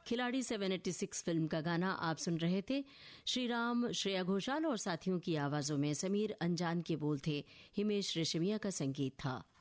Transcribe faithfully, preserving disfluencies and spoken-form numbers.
खिलाड़ी seven eighty six film का गाना आप सुन रहे थे। श्री राम, श्रेया घोषाल और साथियों की आवाजों में समीर अंजान के बोल थे, हिमेश रेशमिया का संगीत था।